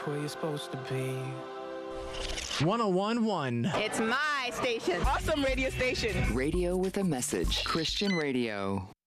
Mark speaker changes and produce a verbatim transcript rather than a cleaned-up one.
Speaker 1: where you're supposed to be.
Speaker 2: one oh one point one.
Speaker 3: It's my station.
Speaker 4: Awesome radio station.
Speaker 5: Radio with a message. Christian radio.